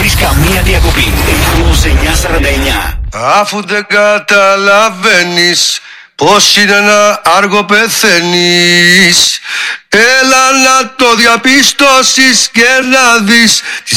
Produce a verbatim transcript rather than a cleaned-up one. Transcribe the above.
χωρίς καμία διακοπή. Ρυθμός εννιακόσια σαράντα εννιά. Αφού δεν καταλαβαίνεις πως είναι να άργο πεθαίνεις, έλα να το διαπιστώσεις και να δεις τη